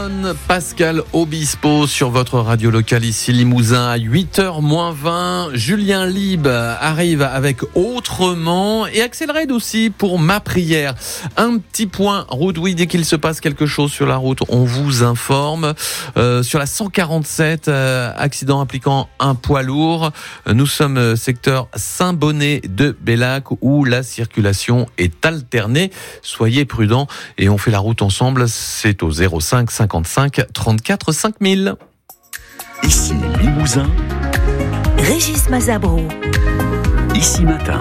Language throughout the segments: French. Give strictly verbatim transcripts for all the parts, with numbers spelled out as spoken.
John Pascal Obispo sur votre radio locale ici Limousin à huit heures moins vingt. Julien Lieb arrive avec Autrement et Axel Red aussi pour Ma Prière. Un petit point route, oui, dès qu'il se passe quelque chose sur la route, on vous informe. Euh, sur la cent quarante-sept, euh, accident impliquant un poids lourd. Nous sommes secteur Saint-Bonnet de Bellac où la circulation est alternée. Soyez prudents et on fait la route ensemble. C'est au zéro cinq cinquante-cinq trente-quatre cinq mille. Ici Limousin. Régis Mazabro. Ici Matin.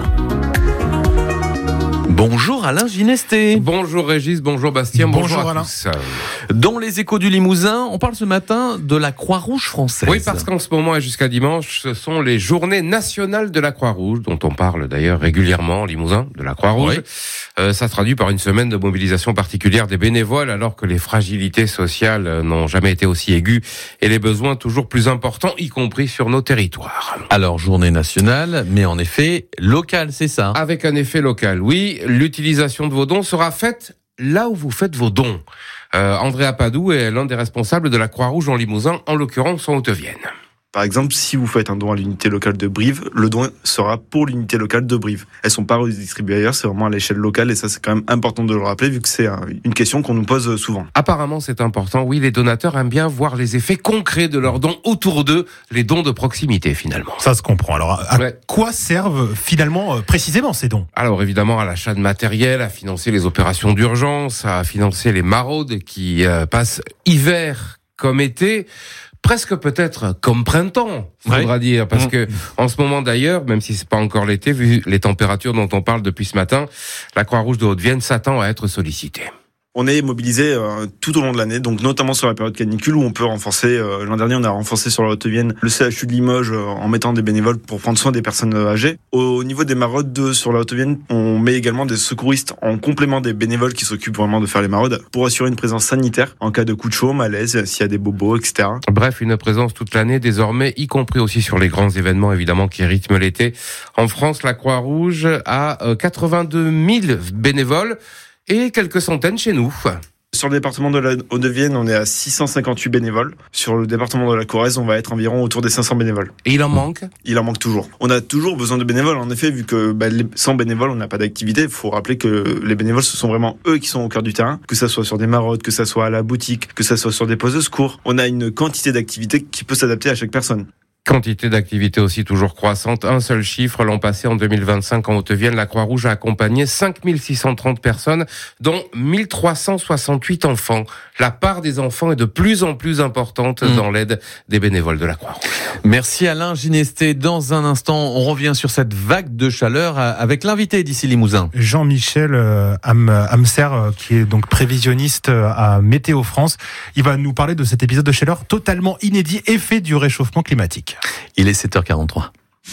Bonjour Alain Ginesté. Bonjour Régis, bonjour Bastien, bonjour, bonjour à Alain. tous. Dans les échos du Limousin, on parle ce matin de la Croix-Rouge française. Oui, parce qu'en ce moment et jusqu'à dimanche, ce sont les journées nationales de la Croix-Rouge, dont on parle d'ailleurs régulièrement en Limousin, de la Croix-Rouge. Oui. Euh, ça se traduit par une semaine de mobilisation particulière des bénévoles, alors que les fragilités sociales n'ont jamais été aussi aiguës et les besoins toujours plus importants, y compris sur nos territoires. Alors, journée nationale, mais en effet locale, c'est ça ? Avec un effet local, oui. L'utilisation de vos dons sera faite là où vous faites vos dons. Euh, Andrea Padou est l'un des responsables de la Croix-Rouge en Limousin, en l'occurrence en Haute-Vienne. Par exemple, si vous faites un don à l'unité locale de Brive, le don sera pour l'unité locale de Brive. Elles sont pas redistribuées ailleurs, c'est vraiment à l'échelle locale et ça c'est quand même important de le rappeler vu que c'est une question qu'on nous pose souvent. Apparemment c'est important, oui, les donateurs aiment bien voir les effets concrets de leurs dons autour d'eux, les dons de proximité finalement. Ça se comprend. Alors à ouais. quoi servent finalement euh, précisément ces dons ? Alors évidemment à l'achat de matériel, à financer les opérations d'urgence, à financer les maraudes qui euh, passent hiver comme été. Presque peut-être comme printemps, faudra oui. dire, parce mmh. que en ce moment d'ailleurs, même si c'est pas encore l'été, vu les températures dont on parle depuis ce matin, la Croix-Rouge de Haute-Vienne s'attend à être sollicitée. On est mobilisé euh, tout au long de l'année, donc notamment sur la période canicule où on peut renforcer. Euh, l'an dernier, on a renforcé sur la Haute-Vienne le C H U de Limoges euh, en mettant des bénévoles pour prendre soin des personnes âgées. Au, au niveau des maraudes de, sur la Haute-Vienne, on met également des secouristes en complément des bénévoles qui s'occupent vraiment de faire les maraudes pour assurer une présence sanitaire en cas de coup de chaud, malaise, s'il y a des bobos, et cetera. Bref, une présence toute l'année désormais, y compris aussi sur les grands événements évidemment qui rythment l'été. En France, la Croix-Rouge a euh, quatre-vingt-deux mille bénévoles et quelques centaines chez nous. Sur le département de la Haute-Vienne, on est à six cent cinquante-huit bénévoles. Sur le département de la Corrèze, on va être environ autour des cinq cents bénévoles. Et il en manque ? Il en manque toujours. On a toujours besoin de bénévoles, en effet, vu que bah, sans bénévoles, on n'a pas d'activité. Il faut rappeler que les bénévoles, ce sont vraiment eux qui sont au cœur du terrain, que ça soit sur des maraudes, que ça soit à la boutique, que ça soit sur des postes de secours. On a une quantité d'activités qui peut s'adapter à chaque personne. Quantité d'activités aussi toujours croissante. Un seul chiffre, l'an passé, en deux mille vingt-cinq, en Haute-Vienne, la Croix-Rouge a accompagné cinq mille six cent trente personnes, dont mille trois cent soixante-huit enfants. La part des enfants est de plus en plus importante mmh. dans l'aide des bénévoles de la Croix-Rouge. Merci Alain Ginesté. Dans un instant, on revient sur cette vague de chaleur avec l'invité d'ici Limousin. Jean-Michel euh, Am- Amser, euh, qui est donc prévisionniste euh, à Météo France. Il va nous parler de cet épisode de chaleur totalement inédit, effet du réchauffement climatique. Il est sept heures quarante-trois.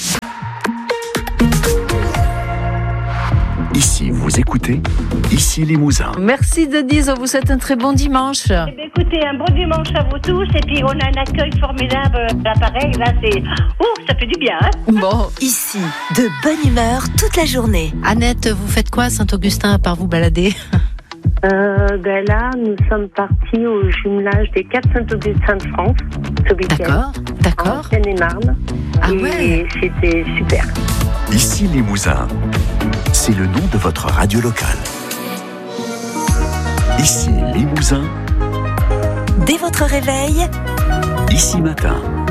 Ici, vous écoutez, ici Limousin. Merci Denise, on vous souhaite un très bon dimanche. Eh bien, écoutez, un bon dimanche à vous tous, et puis on a un accueil formidable à l'appareil, là c'est... Ouh, ça fait du bien, hein. Bon, ici, de bonne humeur toute la journée. Annette, vous faites quoi à Saint-Augustin à part vous balader ? Euh, ben là, nous sommes partis au jumelage des quatre Saint-Augustin de France, ce week-end. D'accord, d'accord. En Seine-et-Marne. Ah et ouais. C'était super. Ici Limousin, c'est le nom de votre radio locale. Ici Limousin. Dès votre réveil, Ici Matin.